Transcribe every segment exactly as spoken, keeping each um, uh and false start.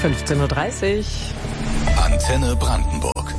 fünfzehn Uhr dreißig. Antenne Brandenburg.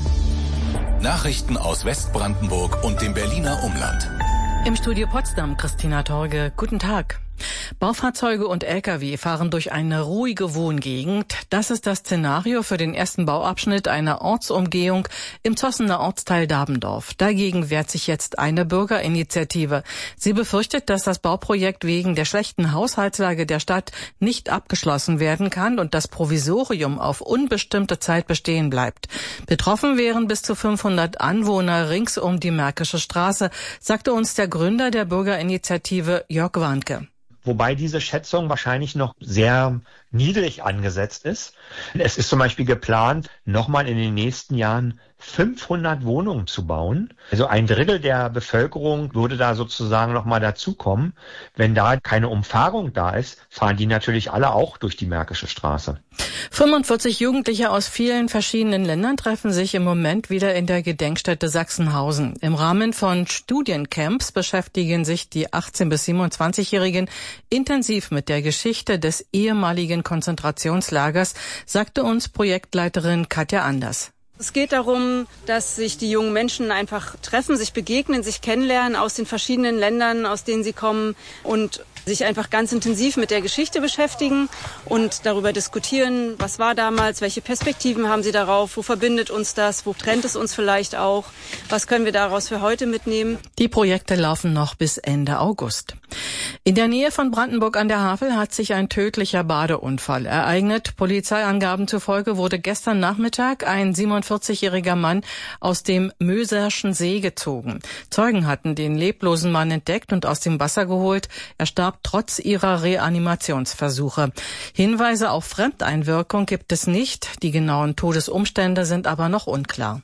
Nachrichten aus Westbrandenburg und dem Berliner Umland. Im Studio Potsdam, Christina Torge. Guten Tag. Baufahrzeuge und L K W fahren durch eine ruhige Wohngegend. Das ist das Szenario für den ersten Bauabschnitt einer Ortsumgehung im Zossener Ortsteil Dabendorf. Dagegen wehrt sich jetzt eine Bürgerinitiative. Sie befürchtet, dass das Bauprojekt wegen der schlechten Haushaltslage der Stadt nicht abgeschlossen werden kann und das Provisorium auf unbestimmte Zeit bestehen bleibt. Betroffen wären bis zu fünfhundert Anwohner rings um die Märkische Straße, sagte uns der Gründer der Bürgerinitiative Jörg Warnke. Wobei diese Schätzung wahrscheinlich noch sehr niedrig angesetzt ist. Es ist zum Beispiel geplant, nochmal in den nächsten Jahren fünfhundert Wohnungen zu bauen. Also ein Drittel der Bevölkerung würde da sozusagen nochmal dazukommen. Wenn da keine Umfahrung da ist, fahren die natürlich alle auch durch die Märkische Straße. fünfundvierzig Jugendliche aus vielen verschiedenen Ländern treffen sich im Moment wieder in der Gedenkstätte Sachsenhausen. Im Rahmen von Studiencamps beschäftigen sich die achtzehn- bis siebenundzwanzigjährigen intensiv mit der Geschichte des ehemaligen Konzentrationslagers, sagte uns Projektleiterin Katja Anders. Es geht darum, dass sich die jungen Menschen einfach treffen, sich begegnen, sich kennenlernen aus den verschiedenen Ländern, aus denen sie kommen und sich einfach ganz intensiv mit der Geschichte beschäftigen und darüber diskutieren, was war damals, welche Perspektiven haben sie darauf, wo verbindet uns das, wo trennt es uns vielleicht auch, was können wir daraus für heute mitnehmen. Die Projekte laufen noch bis Ende August. In der Nähe von Brandenburg an der Havel hat sich ein tödlicher Badeunfall ereignet. Polizeiangaben zufolge wurde gestern Nachmittag ein siebenundvierzigjähriger Mann aus dem Möserschen See gezogen. Zeugen hatten den leblosen Mann entdeckt und aus dem Wasser geholt. Er starb trotz ihrer Reanimationsversuche. Hinweise auf Fremdeinwirkung gibt es nicht. Die genauen Todesumstände sind aber noch unklar.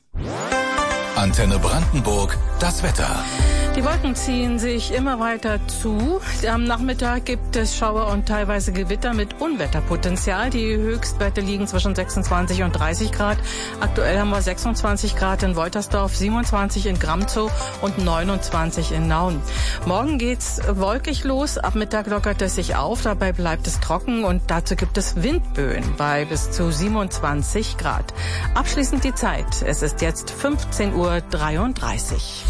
Antenne Brandenburg, das Wetter. Die Wolken ziehen sich immer weiter zu. Am Nachmittag gibt es Schauer und teilweise Gewitter mit Unwetterpotenzial. Die Höchstwerte liegen zwischen sechsundzwanzig und dreißig Grad. Aktuell haben wir sechsundzwanzig Grad in Woltersdorf, siebenundzwanzig in Gramzow und neunundzwanzig in Nauen. Morgen geht's wolkig los. Ab Mittag lockert es sich auf. Dabei bleibt es trocken und dazu gibt es Windböen bei bis zu siebenundzwanzig Grad. Abschließend die Zeit. Es ist jetzt fünfzehn Uhr dreiunddreißig.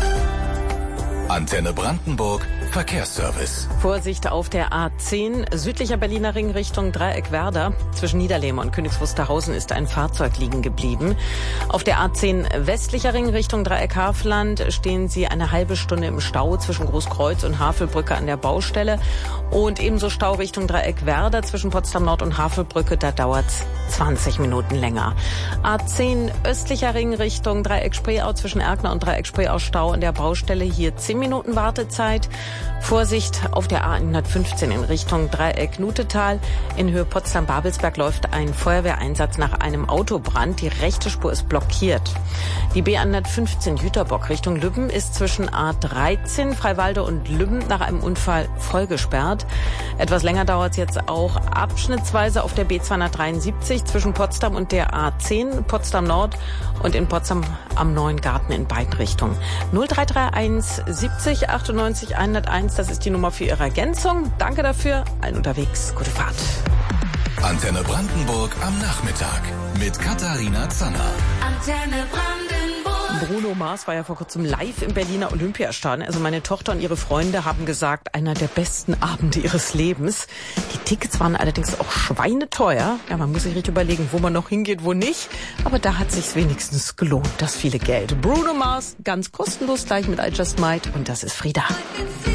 Antenne Brandenburg, Verkehrsservice. Vorsicht auf der A zehn, südlicher Berliner Ring Richtung Dreieck-Werder. Zwischen Niederlehme und Königs Wusterhausen ist ein Fahrzeug liegen geblieben. Auf der A zehn, westlicher Ring Richtung Dreieck-Havelland stehen Sie eine halbe Stunde im Stau zwischen Großkreuz und Havelbrücke an der Baustelle. Und ebenso Stau Richtung Dreieck-Werder zwischen Potsdam Nord und Havelbrücke, da dauert's zwanzig Minuten länger. A zehn, östlicher Ring Richtung Dreieck-Spreeau zwischen Erkner und Dreieck-Spreeau Stau an der Baustelle, hier zehn Minuten Wartezeit. Vorsicht auf der A hundertfünfzehn in Richtung Dreieck-Nutetal. In Höhe Potsdam-Babelsberg läuft ein Feuerwehreinsatz nach einem Autobrand. Die rechte Spur ist blockiert. Die B hundertfünfzehn Jüterbock Richtung Lübben ist zwischen A dreizehn Freiwalde und Lübben nach einem Unfall voll gesperrt. Etwas länger dauert es jetzt auch abschnittsweise auf der B zweihundertdreiundsiebzig zwischen Potsdam und der A zehn, Potsdam Nord und in Potsdam am Neuen Garten in beiden Richtungen. null drei drei eins siebzig achtundneunzig hunderteins, das ist die Nummer für Ihre Ergänzung. Danke dafür. Allen unterwegs. Gute Fahrt. Antenne Brandenburg am Nachmittag mit Katharina Zanner. Antenne Brandenburg. Bruno Mars war ja vor kurzem live im Berliner Olympiastadion. Also meine Tochter und ihre Freunde haben gesagt, einer der besten Abende ihres Lebens. Die Tickets waren allerdings auch schweineteuer. Ja, man muss sich richtig überlegen, wo man noch hingeht, wo nicht. Aber da hat sich's wenigstens gelohnt, das viele Geld. Bruno Mars, ganz kostenlos, gleich mit I Just Might. Und das ist Frieda.